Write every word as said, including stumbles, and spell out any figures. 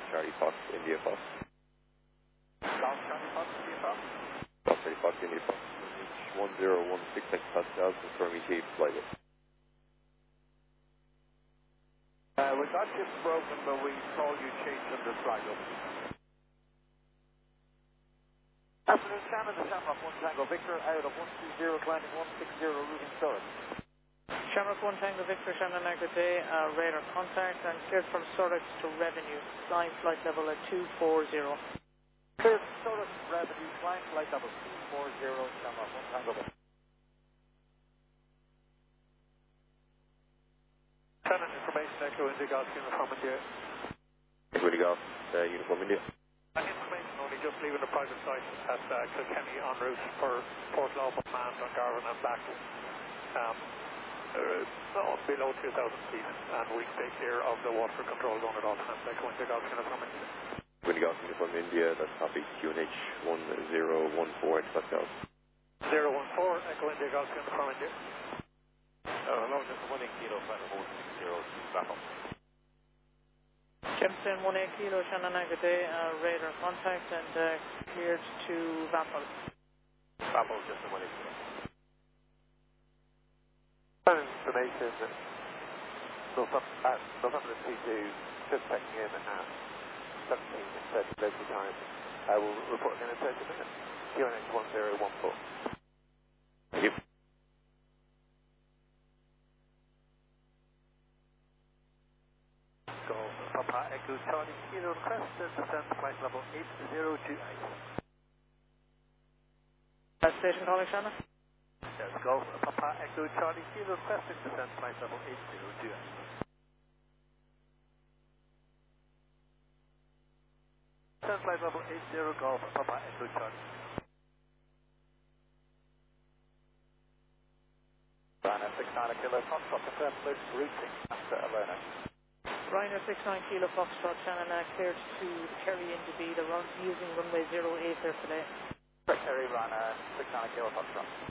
Charlie Fox, India Fox. Golf Charlie Fox, India Fox. Golf Charlie Fox, India Fox. one zero one six hectopascals, confirm E T flight it. Uh, we got ships broken, but we told you change them to flight up. Afternoon, Shannon, the Shamrock one Tango Victor, out of one two zero, climbing one six zero, routing Zurich. Shamrock one Tango Victor, Shannon, good day, uh, radar contact, and cleared from Zurich to Revenue, flying flight level at two four zero. Cleared from Zurich, Revenue, flying flight level two four zero, Shamrock one Tango Victor. Shannon, information, Echo India Golf, Uniform India. Echo India Golf, uh, Uniform India. And information only just leaving the private site at uh, Kilkenny en route for Port Lawful, Mand, Dungarvan and back. Um, uh, no, below two thousand feet, and we stay clear of the water control zone at all times. Echo India Golf, Uniform India. Echo India Golf, Uniform India, that's copy Q N H one zero one four hectopascals. zero one four, Echo India Golf, Uniform India. Oh, hello, just one eight kilo, flight level one six zero, Battle. Jemson one eight kilo, Shannon, good day, uh, radar contact, and uh, cleared to Vapel. Battle, just one eight kilo. Information, November T two, just checking in at seventeen thirty local time. I will report again in thirty minutes. Q N H one zero one four. Thank you. Golf Papa Echo Charlie Kilo request descent flight level eight zero two eight. Uh, station calling, Shannon? Yes, Golf Papa Echo Charlie Kilo requesting descent flight level eight zero two eight. Descent flight level eight zero Golf Papa Echo Charlie. Ryanair six nine Kilo Foxtrot confirmed loose routing after Alona. Ryanair six nine kilo Foxtrot, Shannon, uh, cleared to Kerry India, the run using runway zero eight there today. Secretary Ryanair six nine Kilo Foxtrot.